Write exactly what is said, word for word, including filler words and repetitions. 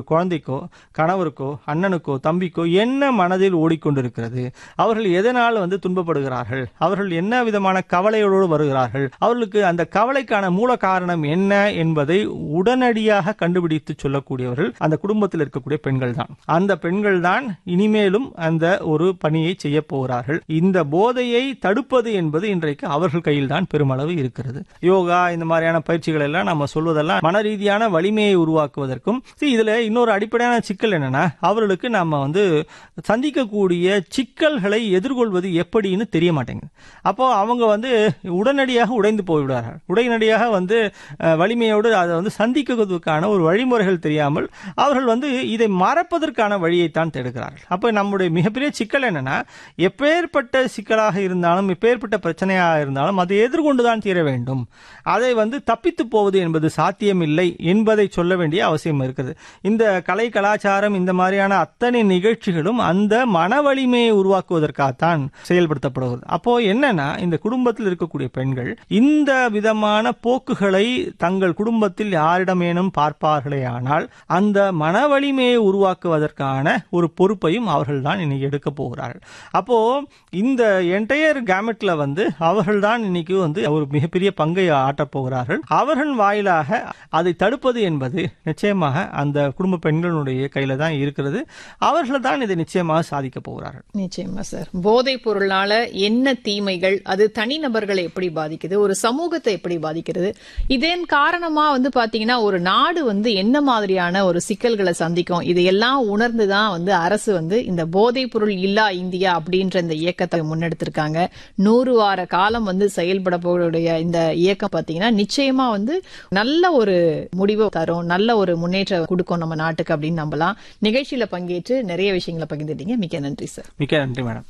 குழந்தைக்கோ கணவருக்கோ அண்ணனுக்கோ தம்பிக்கோ என்ன மனதில் ஓடிக்கொண்டிருக்கிறது, அவர்கள் எதனால் வந்து துன்பப்படுகிறார்கள், அவர்கள் என்ன விதமான கவலையோடு வருகிறார்கள், அவர்களுக்கு அந்த கவலைக்கான மூல காரணம் என்ன என்பதை உடனடியாக கண்டுபிடித்து சொல்லக்கூடியவர்கள் அந்த குடும்பத்தில் இருக்கக்கூடிய பெண்கள் தான். அந்த பெண்கள் தான் இனிமேலும் அந்த ஒரு பணியை செய்ய போகிறார்கள். இந்த போதையை தடுப்பது என்பது இன்றைக்கு அவர்கள் கையில் தான் பெருமளவு இருக்கிறது. யோகா இந்த மாதிரியான பயிற்சிகள் எல்லாம் நம்ம சொல்வதெல்லாம் மன ரீதியான வலிமையை உருவாக்குவதற்கும், இதுல இன்னொரு அடிப்படையான சிக்கல் என்னன்னா, அவர்களுக்கு நம்ம வந்து சந்திக்கக்கூடிய சிக்கல்களை எதிர்கொள்வது எப்படின்னு தெரிய மாட்டேங்குது. அப்போ அவங்க வந்து உடனடியாக உடைந்து போய்விடுவார்கள். உடனடியாக வந்து வலிமையோடு அதை வந்து சந்திக்கிறதுக்கான ஒரு வழிமுறைகள் தெரியாமல் அவர்கள் வந்து இதை மறப்பதற்கான வழியைத்தான் தேடுகிறார்கள். அப்ப நம்முடைய மிகப்பெரிய சிக்கல் என்னன்னா, எப்பேற்பட்ட சிக்கலாக இருந்தாலும் எப்பேற்பட்ட பிரச்சனையாக இருந்தாலும் அதை எதிர்கொண்டுதான் தீர வேண்டும். அதை வந்து தப்பித்து போவது என்பது சாத்தியமில்லை என்பதை சொல்ல வேண்டிய அவசியம் இருக்கிறது. இந்த கலை கலாச்சாரம் இந்த மாதிரியான அத்தனை நிகழ்ச்சிகளும் அந்த மன வலிமையை உருவாக்குவதற்காகத்தான் செயல்படுத்தப்படுகிறது. அப்போ என்னன்னா, இந்த குடும்பத்தில் இருக்கக்கூடிய பெண்கள் இந்த விதமான போக்குகளை தங்கள் குடும்பத்தில் யாரிடமேனும் பார்ப்பார்களே ஆனால் அந்த மன வலிமையை உருவாக்குவதற்கான ஒரு பொறுப்பையும் அவர்கள் தான் இன்னைக்கு எடுக்க போகிறார்கள். அப்போ இந்த என்டையர் கேமெட்ல வந்து அவர்கள் தான் இன்னைக்கு வந்து ஒரு மிகப்பெரிய பங்கை ஆற்றப் போகிறார்கள். அவர்கள் வாயிலாக அதை தடுப்பது என்பது நிச்சயமாக அந்த குடும்ப பெண்களுடைய கையில தான் இருக்கிறது. அவர்கள் தான் இதை நிச்சயமாக சாதிக்க போகிறார்கள். நிச்சயமா சார். போதைப் பொருளால என்ன தீமைகள், அது தனிநபர்களை எப்படி பாதிக்குது, ஒரு சமூகத்தை எப்படி பாதிக்கிறது, இதன் காரணமா வந்து பாத்தீங்கன்னா ஒரு நாடு வந்து என்ன மாதிரியான ஒரு சிக்கல்களை சந்திக்கும், இதையெல்லாம் உணர்ந்துதான் வந்து அரசு வந்து இந்த போதைப் பொருள் இல்லா இந்தியா அப்படின்ற இந்த இயக்கத்தை முன்னெடுத்திருக்காங்க. நூறு வார காலம் வந்து செயல்பட போடைய இந்த இயக்கம் பாத்தீங்கன்னா நிச்சயமா வந்து நல்ல ஒரு முடிவு தரும், நல்ல ஒரு முன்னேற்றம் கொடுக்கும் நம்ம நாட்டுக்கு அப்படின்னு நம்பலாம். நிகழ்ச்சியில பங்கேற்று நிறைய விஷயங்களை பகிர்ந்துட்டீங்க. மிக்க நன்றி சார். மிக்க நன்றி மேடம்.